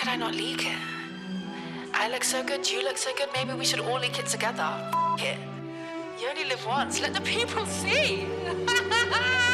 I not leak it? I look so good, you look so good, maybe we should all leak it together. F it. You only live once, let the people see.